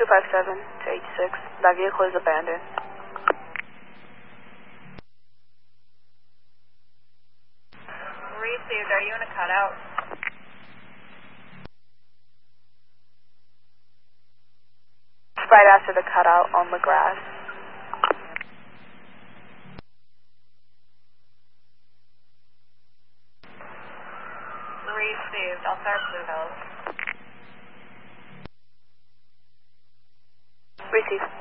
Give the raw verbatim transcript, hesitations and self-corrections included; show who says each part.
Speaker 1: five seven to eighty-six. That vehicle is abandoned.
Speaker 2: Received. Are you in a cutout?
Speaker 1: Right after the cutout on the grass.
Speaker 2: Received. I'll start Blue Hills.
Speaker 1: Received.